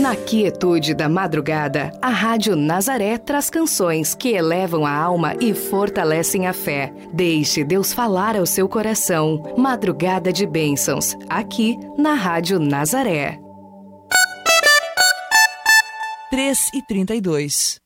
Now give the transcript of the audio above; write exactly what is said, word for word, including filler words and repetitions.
Na quietude da madrugada, a Rádio Nazaré traz canções que elevam a alma e fortalecem a fé. Deixe Deus falar ao seu coração. Madrugada de Bênçãos, aqui na Rádio Nazaré. três e trinta e dois.